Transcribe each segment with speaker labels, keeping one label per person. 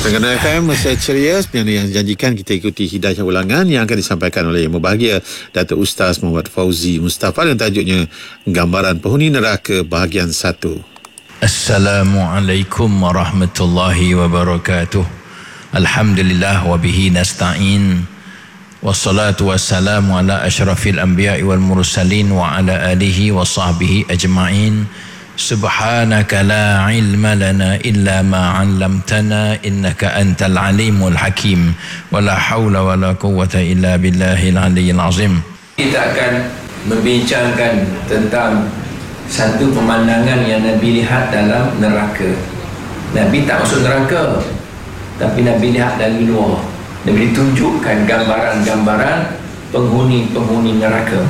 Speaker 1: Pengguna FM Masyarakat Ceria, sebenarnya yang janjikan kita ikuti hidayah ulangan yang akan disampaikan oleh Yang Berbahagia Datuk Ustaz Muhammad Fauzi Mustafa dan tajuknya Gambaran Penghuni Neraka bahagian 1.
Speaker 2: Assalamualaikum warahmatullahi wabarakatuh. Alhamdulillah wa bihi nasta'in. Wassalatu wassalamu ala asyrafil anbiya'i wal mursalin wa ala alihi wa sahbihi ajma'in. Subhanaka la ilma lana illa ma 'allamtana innaka antal alimul hakim wa la haula wa la quwwata illa billahil aliyyil azim.
Speaker 3: Kita akan membincangkan tentang satu pemandangan yang Nabi lihat dalam neraka. Nabi tak masuk neraka, tapi Nabi lihat dari luar. Nabi ditunjukkan gambaran-gambaran penghuni-penghuni neraka.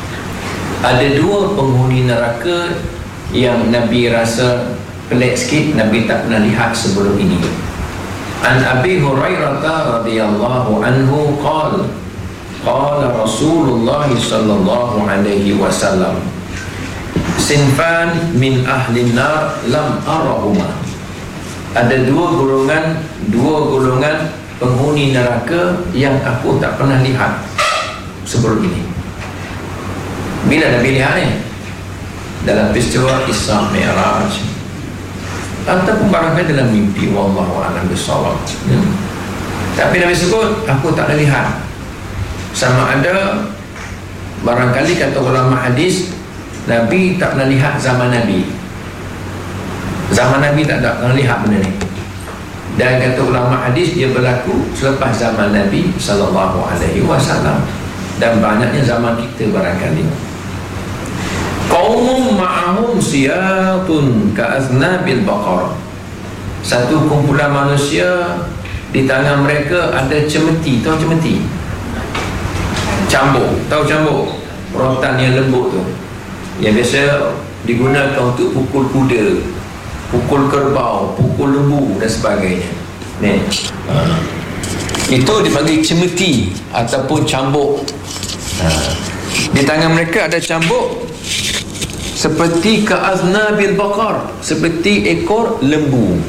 Speaker 3: Ada dua penghuni neraka yang Nabi rasa pelik sikit, Nabi tak pernah lihat sebelum ini. An Abi Hurairah radhiyallahu anhu qala Rasulullah sallallahu alaihi wasallam, sinfan min ahli nar lam arahuma. Ada dua golongan penghuni neraka yang aku tak pernah lihat sebelum ini. Bila Nabi lihat ni? Dalam peristiwa Isra Mi'raj ataupun barangkali dalam mimpi, wallahu a'lam bissawab. Tapi Nabi sebut aku tak ada lihat. Sama ada barangkali kata ulama hadis, Nabi tak pernah lihat zaman Nabi. Zaman Nabi tak pernah lihat benda ni. Dan kata ulama hadis dia berlaku selepas zaman Nabi sallallahu alaihi wasallam dan banyaknya zaman kita barangkali. Qaumum ma'ahum siyatun ka'aznabil baqarah. Satu kumpulan manusia, di tangan mereka ada cemeti. Tahu cemeti? Cambuk. Tahu cambuk? Rotan yang lembut tu, yang biasa digunakan untuk pukul kuda, pukul kerbau, pukul lembu dan sebagainya. Ni. Itu dipanggil cemeti ataupun cambuk. Di tangan mereka ada cambuk seperti ka'aznabil baqar, seperti ekor lembu.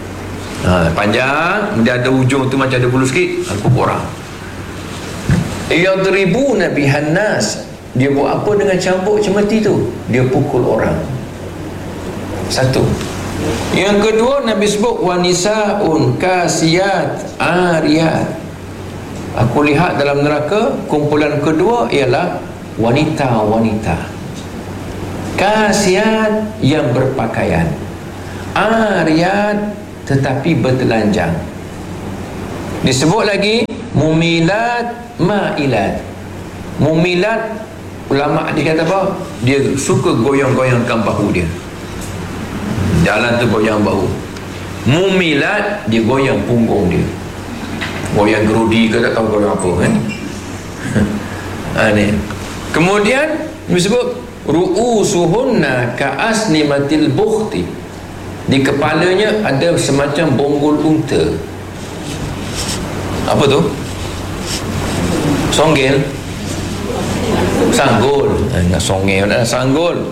Speaker 3: Panjang, dia ada ujung tu macam ada bulu sikit, pukul orang. Yadribuna bihan nas. Dia buat apa dengan cambuk cemeti tu? Dia pukul orang. Satu. Yang kedua Nabi sebut wanisaun kasiyat ariyat. Aku lihat dalam neraka kumpulan kedua ialah wanita-wanita kasiyat yang berpakaian, ariyat tetapi bertelanjang. Disebut lagi mumilat ma'ilat. Mumilat, ulama dia kata apa? Dia suka goyang-goyangkan bahu dia. Jalan tu goyang bahu. Mumilat, dia goyang punggung dia. Goyang gerudi ke tak tahu goyang apa kan? Ni. Kemudian disebut ru'usuhunna ka'asnimatil bukhti. Di kepalanya ada semacam bonggol unta. Apa tu? Songgel? Sanggul. Enggak songgel, sanggul.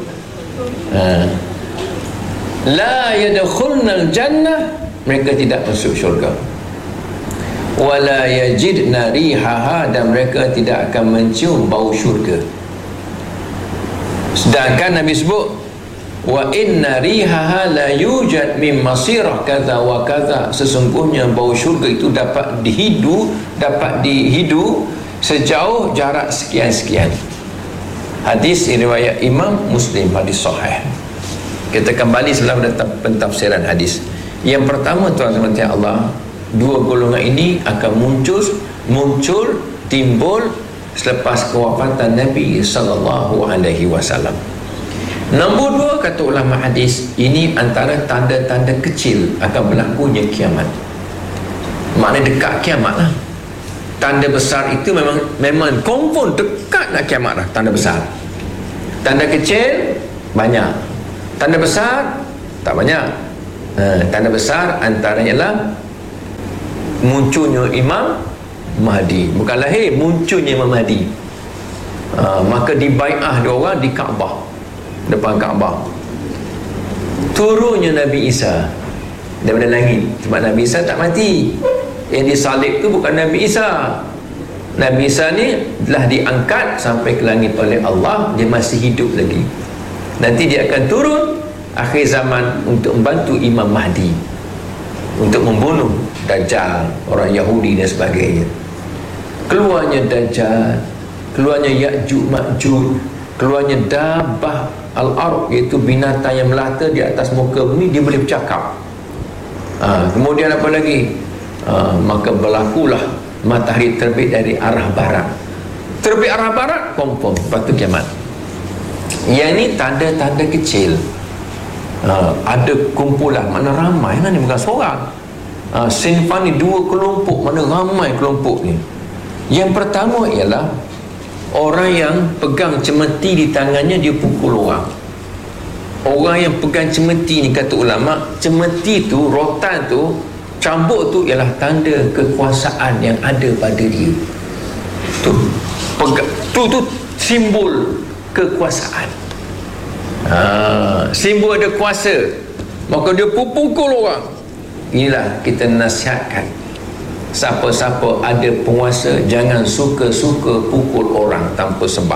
Speaker 3: La yadkhulnal jannah, mereka tidak masuk syurga. Wala yajidna rihaha, dan mereka tidak akan mencium bau syurga. Sedangkan Nabi sebut wa inna rihaha la yujad min masirah kaza wa kaza. Sesungguhnya bau syurga itu dapat dihidu sejauh jarak sekian-sekian. Hadis riwayat Imam Muslim, hadis sahih. Kita kembali selalu datang pentafsiran hadis. Yang pertama, tuan-tuan sekalian Allah, dua golongan ini akan muncul timbul selepas kewafatan Nabi sallallahu alaihi wasallam. Nombor dua, kata ulama hadis, ini antara tanda-tanda kecil akan berlakunya kiamat. Maknanya dekat kiamat lah. Tanda besar itu memang confirm dekat nak kiamat lah, tanda besar. Tanda kecil banyak, tanda besar tak banyak. Tanda besar antaranya lah munculnya Imam Mahdi. Bukan lahir, munculnya Imam Mahdi. Maka dibai'ah dia orang di Kaabah, depan Kaabah. Turunnya Nabi Isa. daripada langit. Sebab Nabi Isa tak mati. Yang disalib tu bukan Nabi Isa. Nabi Isa ni telah diangkat sampai ke langit oleh Allah. Dia masih hidup lagi. Nanti dia akan turun akhir zaman untuk membantu Imam Mahdi, untuk membunuh Dajjal, orang Yahudi dan sebagainya. Keluarnya Dajjal, keluarnya Ya'juj Ma'juj, keluarnya Dabbah Al-Arq, iaitu binatang yang melata di atas muka bumi, dia boleh bercakap. Kemudian apa lagi? Maka berlakulah matahari terbit dari arah barat. Terbit arah barat, confirm, lepas tu kiamat. Yang ni tanda-tanda kecil. Ada kumpulan, mana ramai kan, ni bukan seorang. Sinfan ni dua kelompok, mana ramai kelompok ni. Yang pertama ialah orang yang pegang cemeti di tangannya, dia pukul orang. Orang yang pegang cemeti ni, kata ulama, cemeti tu, rotan tu, cambuk tu ialah tanda kekuasaan yang ada pada dia. Tu simbol kekuasaan. Simbol ada kuasa, maka dia pukul orang. Inilah kita nasihatkan, siapa-siapa ada penguasa, jangan suka-suka pukul orang tanpa sebab.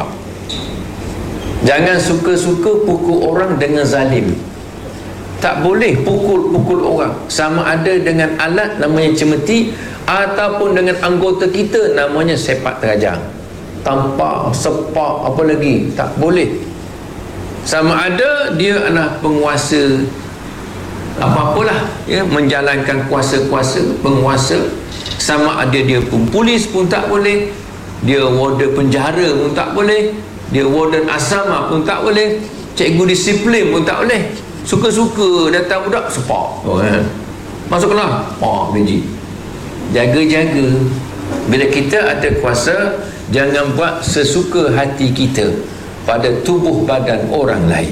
Speaker 3: Jangan suka-suka pukul orang dengan zalim. Tak boleh pukul orang, sama ada dengan alat namanya cemeti, ataupun dengan anggota kita namanya sepak terajang, tampar, sepak, apa lagi, tak boleh. Sama ada dia adalah penguasa apa-apalah, ya, menjalankan kuasa-kuasa penguasa. Sama ada dia pun polis pun tak boleh, dia warden penjara pun tak boleh, dia warden asrama pun tak boleh, cikgu disiplin pun tak boleh. Suka-suka datang budak sepak, masuk kelas, gaji. Jaga-jaga. Bila kita ada kuasa, jangan buat sesuka hati kita pada tubuh badan orang lain.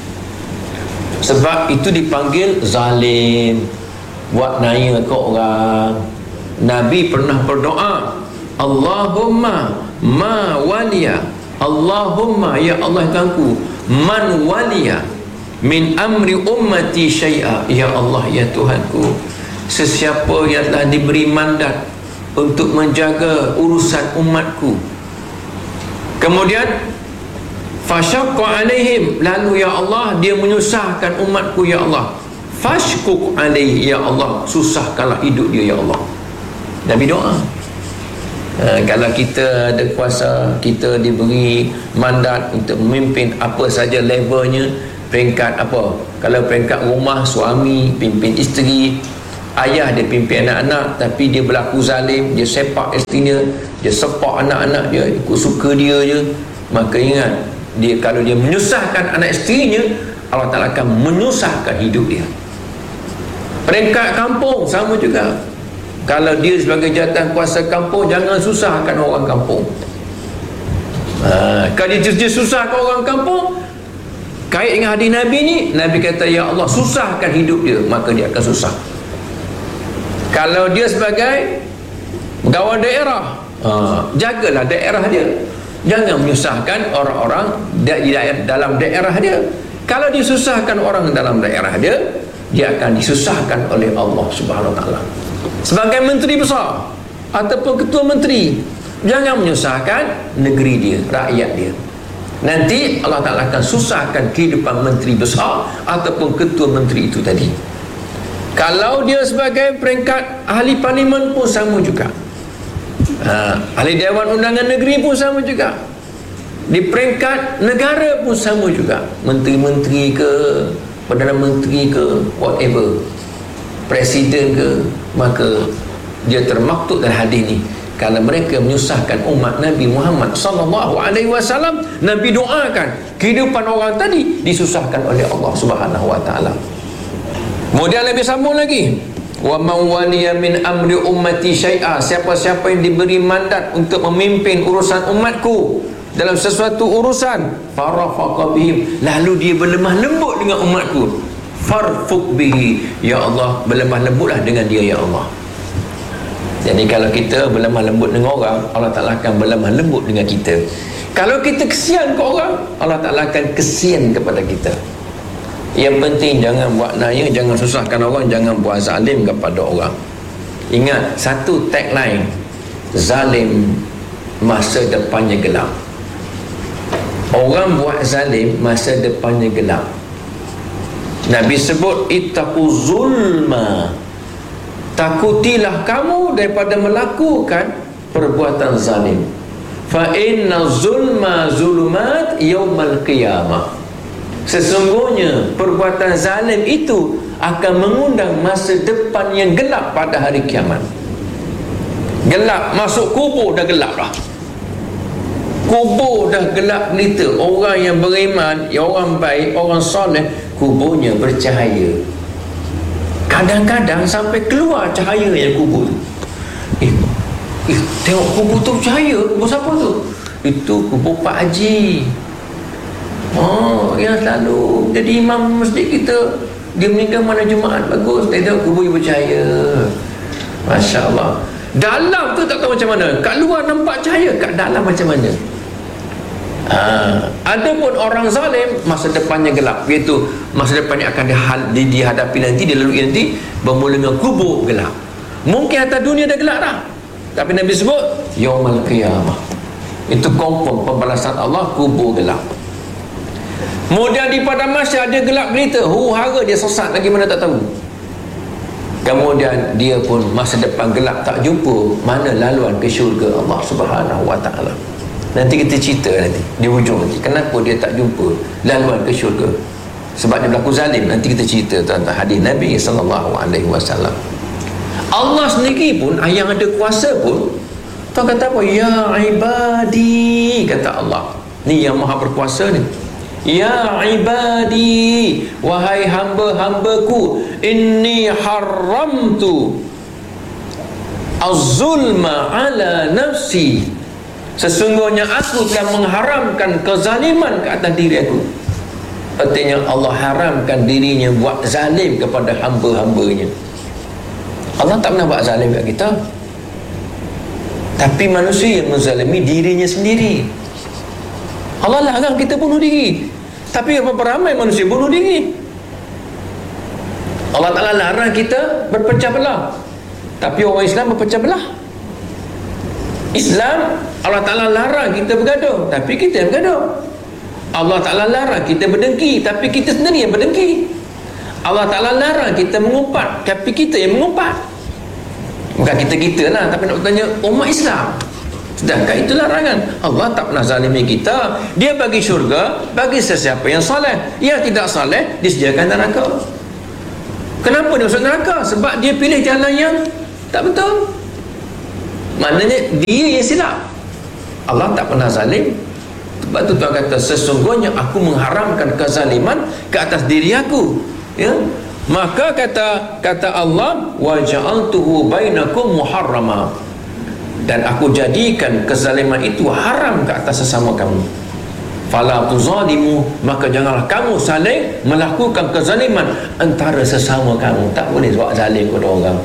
Speaker 3: Sebab itu dipanggil zalim, buat naya ke orang. Nabi pernah berdoa, Allahumma ma waliya, Allahumma, ya Allah Tuhanku, man waliya min amri ummati syai'a, ya Allah, ya Tuhanku, sesiapa yang telah diberi mandat untuk menjaga urusan umatku, kemudian fasyaqqa alaihim, lalu ya Allah dia menyusahkan umatku, ya Allah, fashquq alaihi, ya Allah, susahkanlah hidup dia, ya Allah. Nabi doa. Kalau kita ada kuasa, kita diberi mandat untuk memimpin apa saja levelnya, peringkat apa, kalau peringkat rumah, suami pimpin isteri, ayah dia pimpin anak-anak, tapi dia berlaku zalim, dia sepak isterinya, dia sepak anak-anak dia, ikut suka dia je, maka ingat, dia kalau dia menyusahkan anak isterinya, Allah Ta'ala akan menyusahkan hidup dia. Peringkat kampung sama juga. Kalau dia sebagai jawatan kuasa kampung, jangan susahkan orang kampung. Kalau dia susahkan orang kampung, kait dengan hadis Nabi ni, Nabi kata, ya Allah, susahkan hidup dia, maka dia akan susah. Kalau dia sebagai pegawai daerah, jagalah daerah dia, jangan menyusahkan orang-orang dalam daerah dia. Kalau disusahkan orang dalam daerah dia, dia akan disusahkan oleh Allah Subhanahu Wa Taala. Sebagai menteri besar ataupun ketua menteri, jangan menyusahkan negeri dia, rakyat dia. Nanti Allah Ta'ala akan susahkan kehidupan menteri besar ataupun ketua menteri itu tadi. Kalau dia sebagai peringkat ahli parlimen pun sama juga, ahli Dewan Undangan Negeri pun sama juga, di peringkat negara pun sama juga, menteri-menteri ke, Perdana Menteri ke, whatever, presiden ke, maka dia termaktub dalam hadis ni. Kalau mereka menyusahkan umat Nabi Muhammad sallallahu alaihi wasallam, Nabi doakan kehidupan orang tadi disusahkan oleh Allah Subhanahu wa taala. Kemudian Nabi sambung lagi, wa man waliya min amri ummati syai'a, siapa-siapa yang diberi mandat untuk memimpin urusan umatku dalam sesuatu urusan, farafaqa bihim, lalu dia berlemah lembut dengan umatku, farfuq bihi, ya Allah, berlemah lembutlah dengan dia, ya Allah. Jadi kalau kita berlemah lembut dengan orang, Allah Ta'ala akan berlemah lembut dengan kita. Kalau kita kesian ke orang, Allah Ta'ala akan kesian kepada kita. Yang penting jangan buat naya, jangan susahkan orang, jangan buat zalim kepada orang. Ingat satu tagline, zalim masa depannya gelap. Orang buat zalim masa depannya gelap. Nabi sebut ittaqu zulma, takutilah kamu daripada melakukan perbuatan zalim. Fa inna zulma zulumat yaumal qiyamah. Sesungguhnya perbuatan zalim itu akan mengundang masa depan yang gelap pada hari kiamat. Gelap, masuk kubur dah gelap dah. Kubur dah gelap gelita. Orang yang beriman, orang baik, orang soleh, kuburnya bercahaya. Kadang-kadang sampai keluar cahaya yang kubur tu. Tengok kubur tu bercahaya. Kubur siapa tu? Itu kubur Pak Haji. Yang selalu jadi imam masjid kita. Dia meninggal mana Jumaat, bagus. Tengok kubur yang bercahaya. Masya Allah. Dalam tu tak tahu macam mana. Kat luar nampak cahaya, kat dalam macam mana. Adapun orang zalim, masa depannya gelap. Iaitu masa depannya akan dihadapi nanti, dilalui nanti, bermula dengan kubur gelap. Mungkin atas dunia dah gelap dah, tapi Nabi sebut yaumal qiyamah. Itu confirm pembalasan Allah, kubur gelap. Kemudian di padang mahsyar dia gelap gelita, huru-hara, dia sesat lagi mana tak tahu. Kemudian dia pun masa depan gelap, tak jumpa mana laluan ke syurga Allah Subhanahu wa ta'ala. Nanti kita cerita nanti di hujung nanti kenapa dia tak jumpa laluan ke syurga. Sebab dia berlaku zalim. Nanti kita cerita tentang hadis Nabi SAW. Allah sendiri pun, yang ada kuasa pun, tahu kata apa? Ya ibadi, kata Allah. Ni yang maha berkuasa ni. Ya ibadi, wahai hamba-hambaku, inni haramtu az-zulma ala nafsi. Sesungguhnya aku telah mengharamkan kezaliman ke atas diri aku. Artinya Allah haramkan dirinya buat zalim kepada hamba-hambanya. Allah tak pernah buat zalim kat kita, tapi manusia yang menzalimi dirinya sendiri. Allah larang kita bunuh diri, tapi berapa ramai manusia bunuh diri. Allah Ta'ala larang kita berpecah belah, tapi orang Islam berpecah belah. Islam, Allah Ta'ala larang kita bergaduh, tapi kita yang bergaduh. Allah Ta'ala larang kita berdengki, tapi kita sendiri yang berdengki. Allah Ta'ala larang kita mengumpat, tapi kita yang mengumpat. Bukan kita-kita lah, tapi nak bertanya umat Islam. Sedangkan itu larangan. Allah tak pernah zalimi kita. Dia bagi syurga bagi sesiapa yang soleh. Yang tidak soleh disediakan neraka. Kenapa dia masuk neraka? Sebab dia pilih jalan yang tak betul. Maknanya dia yang silap. Allah tak pernah zalim. Sebab tu Tuhan kata, sesungguhnya aku mengharamkan kezaliman ke atas diri aku. Ya. Maka kata Allah, wa ja'altuhu bainakum muharrama, dan aku jadikan kezaliman itu haram ke atas sesama kamu. Fala tuzalimu, maka janganlah kamu saling melakukan kezaliman antara sesama kamu. Tak boleh buat zalim kepada orang.